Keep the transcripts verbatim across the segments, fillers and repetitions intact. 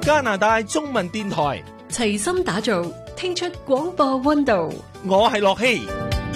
加拿大中文電台， 齊心打造，聽出廣播溫度。 我係樂希。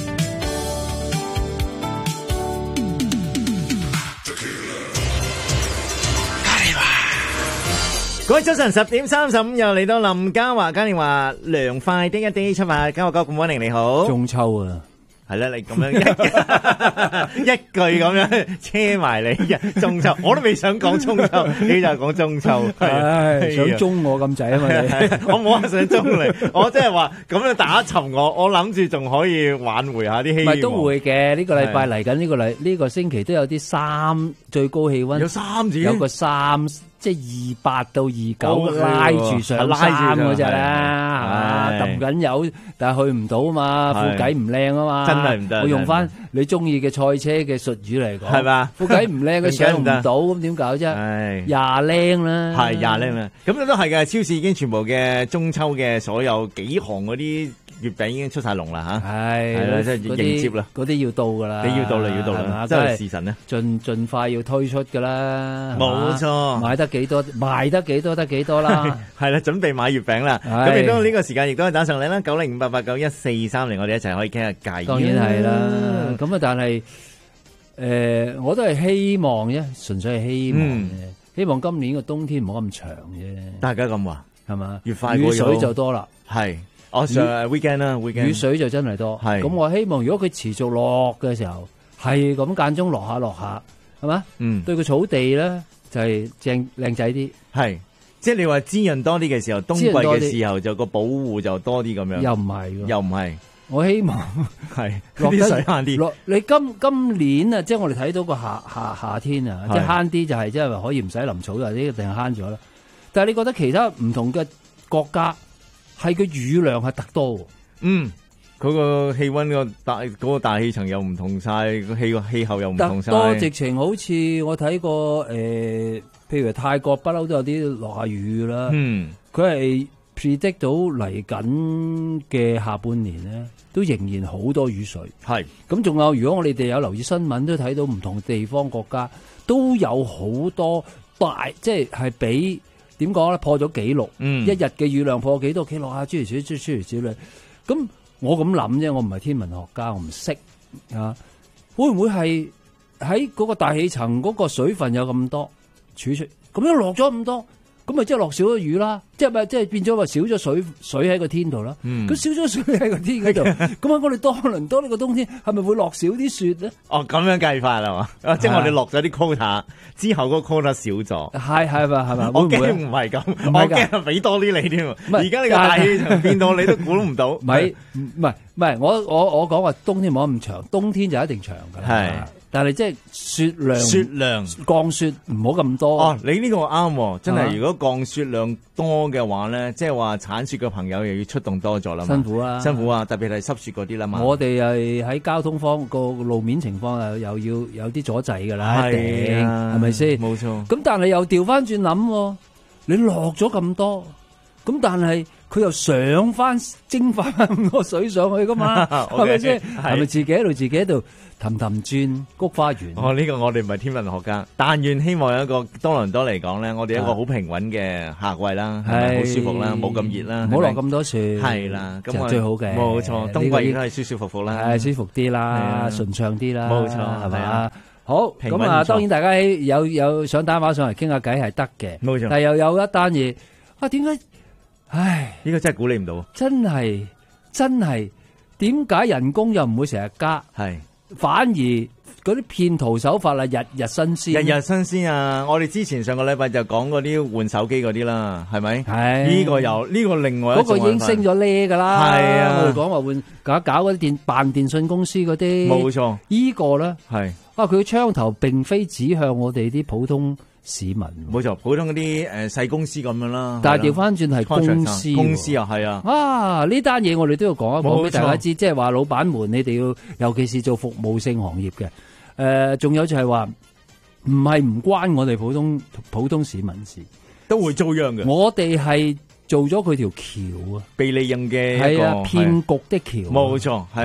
各位早晨，十點三十五又嚟到林嘉華嘉年華涼快的一啲出發，嘉華哥，good morning，你好。 中秋啊， 係啦，你咁樣一, 一句咁樣車埋你，中秋我都未想講中秋，你就講中秋， 唉，想中我咁滯啊嘛你， 我冇話想中你，我即係話咁樣打沉我，我諗住仲可以挽回下啲希望。 唔係都會嘅，呢個禮拜嚟緊呢個禮呢個星期都有啲三最高氣溫有三字， 有個三。即係二八到二九拉住上三嗰隻啦，係嘛？揼緊油，但係去唔到啊嘛，副計唔靚啊嘛， 真係唔得。 我用翻你中意嘅賽車嘅術語嚟講， 係嘛？ 副計唔靚，佢上唔到，咁點搞啫？ 係廿靚啦， 係廿靚啦。咁都係嘅，超市已經全部嘅中秋嘅所有幾行嗰啲月餅已經出晒籠啦吓， 係係啦，即係迎接啦， 嗰啲要到噶啦， 你要到啦，要到啦，真係時辰咧， 盡盡快要推出噶啦， 冇錯， 買得幾多賣得幾多得幾多啦， 係啦，準備買月餅啦，咁亦都呢個時間亦都可以打上嚟啦，九零五八八九一四三零，我哋一齊可以傾下偈。 當然係啦，咁啊，但係誒，我都係希望啫，純粹係希望嘅，希望今年個冬天唔好咁長啫。 大家咁話係嘛？ 越快過雨水就多啦， 係。我上 weekend 啦 ，weekend 雨水就真係多。 係咁，我希望如果佢持續落嘅時候，係咁間中落下落下，係嘛？ 嗯， 對個草地咧就係正靚仔啲。 係，即係你話滋潤多啲嘅時候，冬季嘅時候就個保護就多啲咁樣。 又唔係， 又唔係。 我希望係落啲水慳啲。 落你今今年啊，即係我哋睇到個夏夏夏天啊，即係慳啲就係即係話可以唔使淋草，或者一定係慳咗啦。但係你覺得其他唔同嘅國家？係個雨量係特多喎， 嗯，佢個氣溫個大嗰個大氣層又唔同晒，個氣個氣候又唔同晒。 特多直情好似我睇過誒、呃，譬如泰國不嬲都有啲落下雨啦。 嗯， 佢係 predict 到嚟緊嘅下半年咧，都仍然好多雨水。 係咁，仲有如果我哋哋有留意新聞，都睇到唔同地方國家都有好多大，即係係比。點講咧？破咗紀錄， 嗯、 一日嘅雨量破幾多紀錄啊？諸如此諸諸如此類。咁我咁諗啫，我唔係天文學家，我唔識啊。會唔會係喺嗰個大氣層嗰個水分有咁多儲出，咁樣落咗咁多，咁咪即係落少咗雨啦？即係咪即係變咗話少咗水水喺個天度啦？咁、嗯、少咗水喺個天嗰度，咁喺我哋多倫多呢個冬天係咪會落少啲雪咧？ 哦，咁樣計法啦嘛，即係我哋落咗啲 quota 之後，嗰個 quota 少咗。 係係嘛係嘛？ 我驚唔係咁，我驚俾多啲你添。而家呢個大氣層變到你都估唔到。 唔係唔係唔係，我我我講話冬天冇咁長，冬天就一定長噶啦。係。但係即係雪量， 雪量降雪唔好咁多。 哦，你呢個啱，真係如果降雪量多嘅話咧，即係話鏟雪嘅朋友又要出動多咗啦嘛。 辛苦啊， 辛苦啊，特別係濕雪嗰啲啦嘛。 我哋係喺交通方個路面情況又又要有啲阻滯噶啦，一定係咪先？ 冇錯。 咁但係又調翻轉諗，你落咗咁多，咁但係佢又上翻蒸發咁多水上去噶嘛？係咪先？係咪自己喺度自己喺度？氹氹轉菊花園。 哦，呢、這個我哋唔係天文學家，但願希望有一個多倫多嚟講咧，我哋一個好平穩嘅夏季啦，係好舒服啦，冇咁熱啦， 唔好落咁多雪， 係啦，咁最好嘅。 冇錯，冬季亦都係舒舒服服啦， 係舒服啲啦，順暢啲啦， 冇錯， 係咪啊？好，咁啊，當然大家有有想打電話上嚟傾下偈係得嘅， 冇錯。 但係又有一單嘢，啊，點解？唉， 呢個真係估你唔到， 真係真係，點解人工又唔會成日加？係。反而嗰啲騙徒手法啊，日日新鮮， 日日新鮮啊！我哋之前上個禮拜就講嗰啲換手機嗰啲啦，係咪？係呢個又呢個另外一個嗰個已經升咗呢噶啦。係啊，我哋講話換搞搞嗰啲電辦電信公司嗰啲，冇錯。呢個咧係啊，佢槍頭並非指向我哋啲普通市民， 冇錯，普通嗰啲誒細公司咁樣啦。 但係調翻轉係公司， 公司啊係啊。 啊呢單嘢我哋都要講一講俾大家知，即係話老闆們你哋要，尤其是做服務性行業嘅，誒、呃，仲有就係話唔係唔關我哋普通普通市民事， 都會遭殃嘅。 我哋係做咗佢條橋啊， 被利用嘅係啊，騙局的橋。 冇錯，係啊。 好，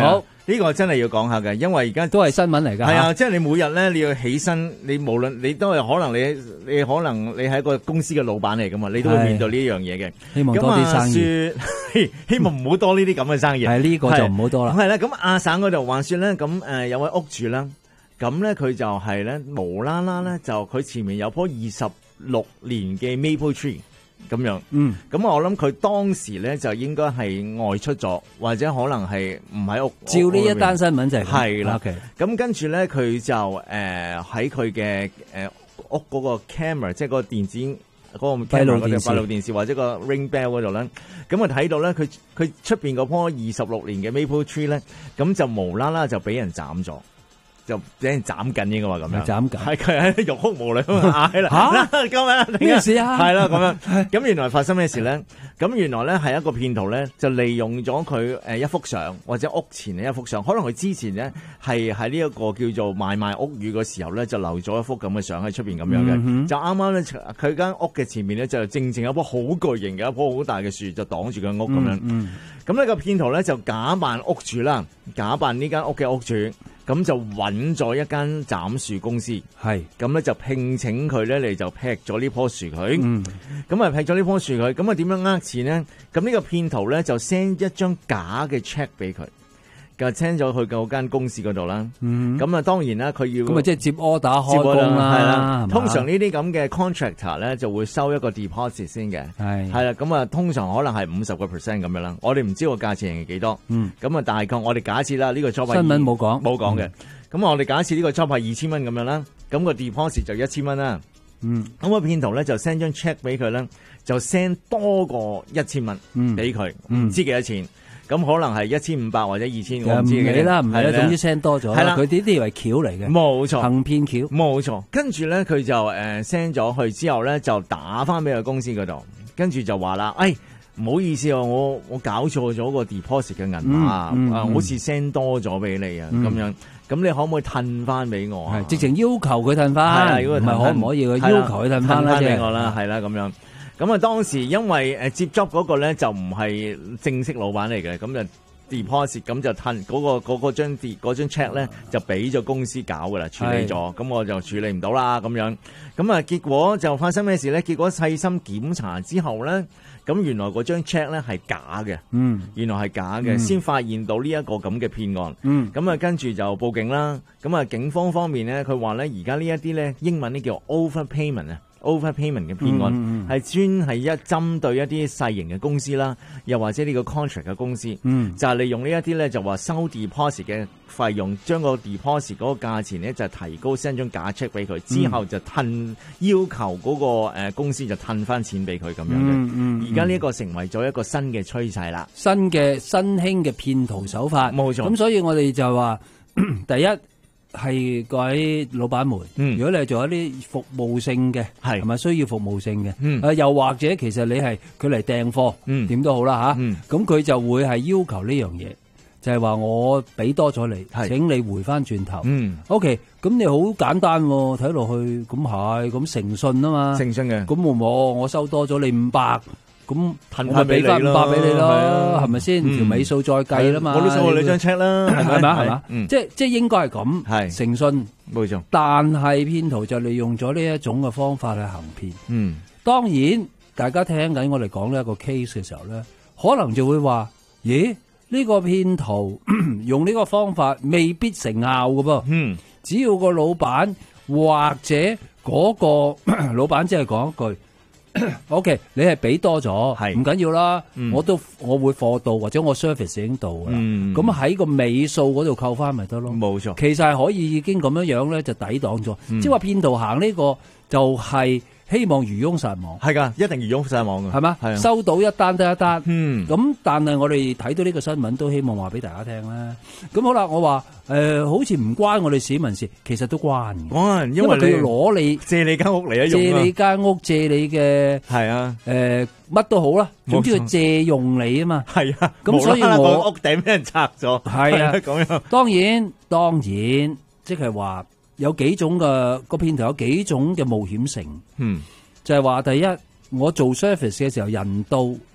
呢個真係要講下嘅，因為而家都係新聞嚟㗎。 係啊，即係你每日咧，你要起身，你無論你都係可能你你可能你係一個公司嘅老闆嚟噶嘛，你都會面對呢樣嘢嘅。 希望多啲生意， 說希望唔好多呢啲咁嘅生意。 係呢個就唔好多啦。 係啦，咁亞省嗰度話說咧，咁誒有位屋主啦，咁咧佢就係咧無啦啦咧，就佢前面有棵二十六年嘅 maple tree。咁樣，嗯，咁我諗佢當時咧就應該係外出咗，或者可能係唔喺屋。 照呢一單新聞就係係啦， okay. 咁跟住咧佢就誒喺佢嘅誒屋嗰個 camera， 即係個電子嗰、嗰個閉路電視、閉路電視或者個 ring bell 嗰度咧，咁啊睇到咧佢佢出邊嗰棵二十六年嘅 maple tree 咧，咁就無啦啦就俾人斬咗。就俾人斬緊應該話咁樣， 斬緊係佢喺欲哭無淚咁嗌啦嚇，咁樣咩事啊？ 係啦咁樣，咁原來發生咩事咧？咁原來咧係一個騙徒咧，就利用咗佢誒一幅相或者屋前嘅一幅相，可能佢之前咧係喺呢一個叫做賣賣屋宇嘅時候咧，就留咗一幅咁嘅相喺出邊咁樣嘅，嗯、就啱啱咧佢間屋嘅前面咧就正正有一棵好巨型嘅一棵好大嘅樹就擋住佢屋咁樣，咁、嗯、呢、嗯、個騙徒咧就假扮屋主啦，假扮呢間屋嘅屋主。咁就揾咗一間斬樹公司，係咁咧就聘請佢咧嚟就劈咗呢棵樹佢，嗯，咁啊劈咗呢棵樹佢，咁啊點樣呃錢咧？咁呢個騙徒咧就 send 一張假嘅 check 俾佢，就 send 咗去嗰間公司嗰度啦。嗯，咁啊當然啦，佢要咁啊即係接 order 開工啦，係啦。 通常呢啲咁嘅 contractor 咧就會收一個 deposit 先嘅，係係啦。咁啊通常可能係五十個 percent 咁樣啦。我哋唔知個價錢係幾多，嗯，咁啊大概我哋假設啦，呢個 job 新聞冇講冇講嘅。咁、嗯、我哋假設呢個 job 係二千蚊咁樣啦，咁、個 deposit 就一千蚊啦。嗯，咁、個騙徒咧就 send 張 check 俾佢咧，就 send 多過一千蚊俾佢，唔、嗯、知幾多錢。咁可能係一千五百或者二千，我唔知嘅啦，唔係啦，總之 send 多咗。係啦，佢啲啲以為橋嚟嘅， 冇錯， 行騙橋， 冇錯。跟住咧，佢就誒 send 咗去之後咧，就打翻俾個公司嗰度，跟住就話啦，誒唔好意思啊，我我搞錯咗個 deposit 嘅銀碼啊，嗯嗯嗯、好似 send 多咗俾你啊，咁、嗯、樣。咁你可唔可以褪翻俾我啊？ 直情要求佢褪翻，唔係可唔可以？佢要求佢褪翻啦， 俾我啦，係啦咁樣。咁啊，當時因為誒接 job 嗰個咧就唔係正式老闆嚟嘅，咁就 deposit 咁就褪嗰、嗰個嗰嗰張嗰張 check 咧就俾咗公司搞噶啦，處理咗，咁我就處理唔到啦咁樣。咁啊，結果就發生咩事咧？結果細心檢查之後咧，咁原來嗰張 check 咧係假嘅，嗯，原來係假嘅，先、嗯、發現到呢一個咁嘅騙案，嗯，咁啊跟住就報警啦。咁啊警方方面咧，佢話咧而家呢一啲咧英文呢叫 overpayment 啊。overpayment 嘅騙案係專係一針對一啲細型嘅公司啦，又或者呢個 contract 嘅公司，嗯、就係、是、利用呢一啲咧就話收 deposit 嘅費用，將個 deposit 嗰個價錢咧就提高 send 張假 check 俾佢，之後就褪要求嗰個誒公司就褪翻錢俾佢咁樣嘅。而家呢一個成為咗一個新嘅趨勢啦， 新嘅新興嘅騙徒手法， 冇錯。咁所以我哋就話第一。係各位老闆們，嗯、如果你係做一啲服務性嘅，係係咪需要服務性嘅？嗯、又或者其實你係佢嚟訂貨，點、嗯、都好啦吓。咁佢、嗯、就會係要求呢樣嘢，就係、是、話我俾多咗你，請你回翻轉頭。嗯、OK，咁你好簡單喎，睇落去咁係咁誠信啊嘛，誠信嘅。咁我我收多咗你五百。咁我咪俾翻五百俾你咯，係咪先？條尾數再計啦嘛。我都收過你張 check 啦，係咪啊？係嘛？即係即係應該係咁，係誠信冇錯。但係騙徒就利用咗呢一種嘅方法去行騙。嗯，當然大家聽緊我哋講呢一個 case 嘅時候咧，可能就會話：咦，呢個騙徒用呢個方法未必成效㗎噃。嗯，只要個老闆或者嗰個老闆只係講一句。O、okay, K， 你係俾多咗，係唔緊要啦，嗯、我都我會貨到或者我 service 已經到噶啦，咁喺、嗯、個尾數嗰度扣翻咪得咯，冇錯，其實係可以已經咁樣樣咧就抵擋咗，嗯、即係話騙徒行呢個就係希望漁翁撒網，係噶，一定漁翁撒網噶，係嘛，係收到一單得一單，嗯，咁但係我哋睇到呢個新聞都希望話俾大家聽啦，咁好啦，我話誒、呃，好似唔關我哋市民事，其實都關嘅，關，因為佢要攞你借你間屋嚟啊，借你間屋借你嘅係啊，誒、呃，乜都好啦，總之佢借用你啊嘛，係啊，咁所以我屋頂俾人拆咗，係啊，咁樣，當然當然，即係話。有幾種嘅個騙徒有幾種嘅冒險性，嗯，就係話第一，我做 service 嘅時候人到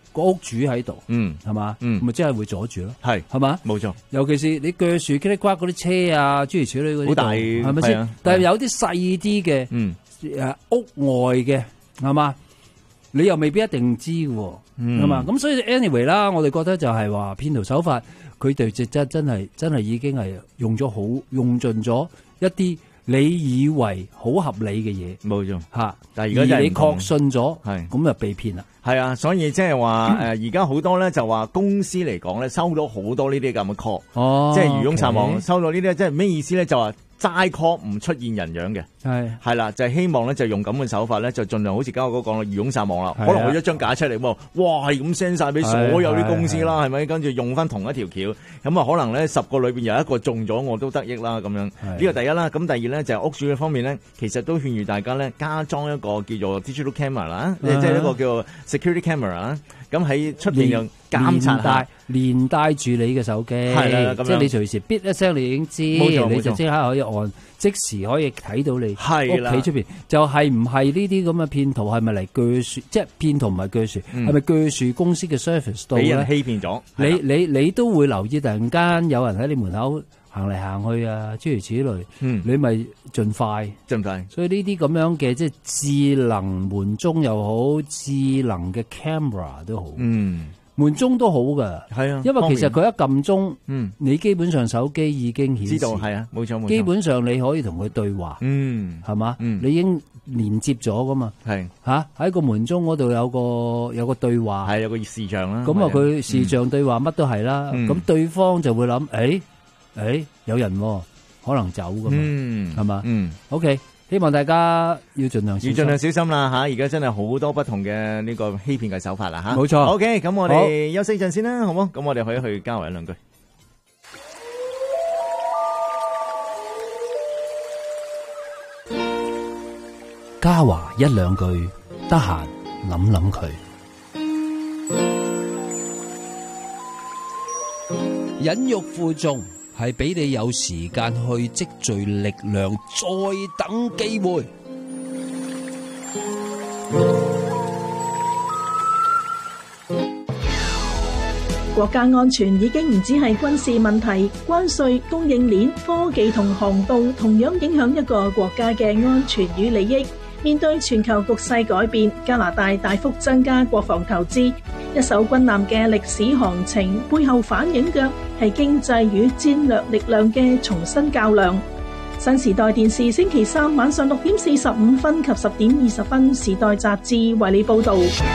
個屋主喺度， 嗯， 係嘛， 嗯咪即係會阻住咯， 係係嘛？ 冇錯， 尤其是你鋸樹、噼里呱嗰啲車啊，諸如此類嗰啲， 好大係咪先係啊？ 但係有啲細啲嘅， 嗯誒屋外嘅係嘛？你又未必一定知喎，係嘛？咁所以 anyway 啦，我哋覺得就係話騙徒手法，佢哋就真真係真係已經係用咗好用盡咗一啲你以為好合理嘅嘢冇錯， 嚇， 但係而家真係而你唔同確信咗， 係咁就被騙啦。 係啊，所以即係話誒，而家好多咧就話公司嚟講咧收到好多呢啲咁嘅 call， 哦， 即係漁翁撒網 OK 收到呢啲，即係咩意思咧？就話齋 call 唔出現人樣嘅。 係係啦，就係希望咧，就用咁嘅手法咧，就盡量好似交我哥講啦，漁翁撒網啦。 係啊可能我一張假出嚟喎，哇，係咁 send 晒俾所有啲公司啦，係咪？跟住用翻同一條橋，咁啊，可能咧十個裏邊有一個中咗，我都得益啦。咁樣呢個第一啦，咁第二咧就係屋主嘅方面咧，其實都勸喻大家咧加裝一個叫做 digital camera 啦，即係一個叫做 security camera 啦。咁喺出邊又監察下， 連帶住你嘅手機， 係啦，咁樣即係你隨時嗶一聲，你已經知， 冇錯你就冇錯即刻可以按，即時可以睇到你係啦屋企出邊。就係唔係呢啲咁嘅騙徒係咪嚟鋸樹？即係騙徒唔係鋸樹，係咪鋸樹公司嘅 service 度咧？ 俾人欺騙咗。 你你你都會留意，突然間有人喺你門口行嚟行去啊，諸如此類， 嗯， 你咪盡快。 盡快。 所以呢啲咁樣嘅即係智能門鐘又好，智能嘅 camera 都好， 嗯， 門鐘都好噶， 係啊， 因為其實佢一撳鐘， 嗯， 你基本上手機已經顯示， 知道係啊，冇錯冇錯。 基本上你可以同佢對話， 嗯， 係嘛， 嗯， 你已經連接咗噶嘛， 係吓喺個門鐘嗰度有個有個對話， 係有個視像啦。 咁啊佢視像對話乜都係啦， 嗯咁對方就會諗，誒誒有人喎可能走噶嘛， 嗯， 係嘛， 嗯。 OK。希望大家要盡量小心要盡量小心啦吓，而家真係好多不同嘅呢個欺騙嘅手法啦吓。 冇錯 OK，咁我哋休息陣先啦，好冇？咁我哋可以去交流一兩句。 嘉華一兩句，得閒諗諗佢。忍辱負重係俾你有時間去積聚力量，再等機會。 國家安全已經唔止係軍事問題，關稅、供應鏈、科技同航道同樣影響一個國家嘅安全與利益。面對全球局勢改變，加拿大大幅增加國防投資，一艘軍艦嘅歷史航程背後反映嘅係經濟與戰略力量嘅重新較量。新時代電視星期三晚上六點四十五分及十點二十分，時代雜誌為你報道。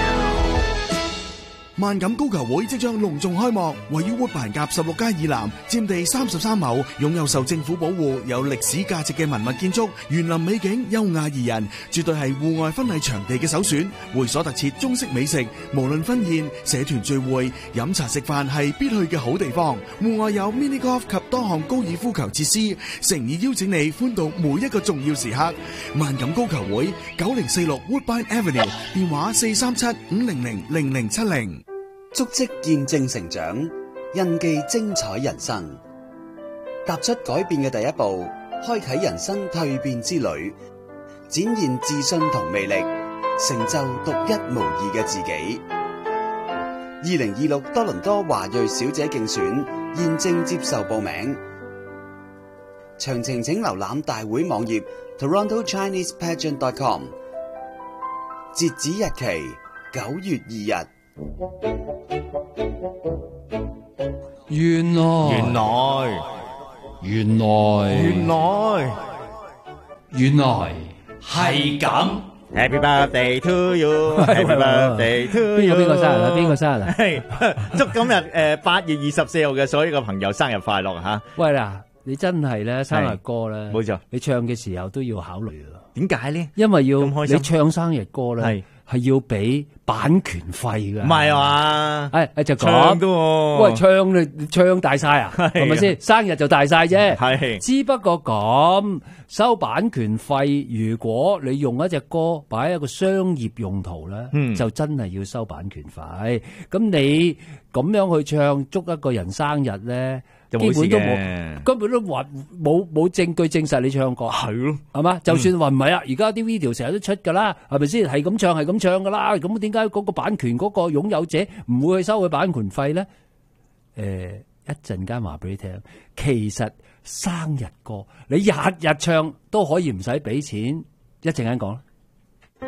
萬錦高球會即將隆重開幕，位於活板甲十六街以南，佔地三十三畝，擁有受政府保護、有歷史價值嘅文物建築，園林美景優雅宜人，絕對係戶外婚禮場地嘅首選。會所特設中式美食，無論婚宴、社團聚會、飲茶食飯係必去嘅好地方。戶外有 mini golf 及多項高爾夫球設施，誠意邀請你歡度每一個重要時刻。萬錦高球會九零四六 Woodbine Avenue， 電話四三七五零零零零七零。 足跡見證成長，印記精彩人生。踏出改變嘅第一步，開啟人生蛻變之旅，展現自信同魅力，成就獨一無二嘅自己。二零二六多倫多華裔小姐競選現正接受報名，詳情請瀏覽大會網頁 toronto chinese pageant dot com。截止日期九月二日。 原來原來原來原來原來係咁。 Happy birthday to you，Happy birthday to you。 邊個邊個生日啊？邊個生日啊？ 係祝今日誒八月二十四號嘅所有嘅朋友生日快樂嚇！ 喂嗱，你真係咧生日歌咧， 冇錯， 你唱嘅時候都要考慮啊。 點解咧？ 因為要咁開心你唱生日歌咧， 係係要俾版權費噶。 唔係嘛？ 誒誒就唱講㗎喎， 喂，唱你唱大晒啊， 係係咪先？生日就大晒啫， 係只不過咁收版權費。如果你用一隻歌擺喺一個商業用途咧， 嗯就真係要收版權費。咁你咁樣去唱祝一個人生日咧， 就冇事基本都冇， 嘅。 根本都話冇冇證據證實你唱過， 係咯， 係嘛？就算話唔係啊，而家啲 video 成日都出㗎啦，係咪先？係咁唱係咁唱㗎啦，咁點解嗰個版權嗰個擁有者唔會去收佢版權費咧？誒，一陣間話俾你聽，其實生日歌你日日唱都可以唔使俾錢，一陣間講啦。